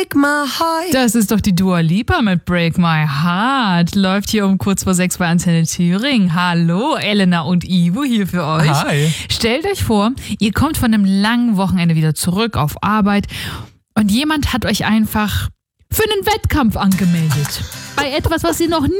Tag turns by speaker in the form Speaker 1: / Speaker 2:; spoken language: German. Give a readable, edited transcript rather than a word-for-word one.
Speaker 1: Break My Heart.
Speaker 2: Das ist doch die Dua Lipa mit Break My Heart. Läuft hier um kurz vor 6 bei Antenne Thüringen. Hallo, Elena und Ivo hier für euch.
Speaker 1: Hi.
Speaker 2: Stellt euch vor, ihr kommt von einem langen Wochenende wieder zurück auf Arbeit und jemand hat euch einfach für einen Wettkampf angemeldet. Bei etwas, was ihr noch nie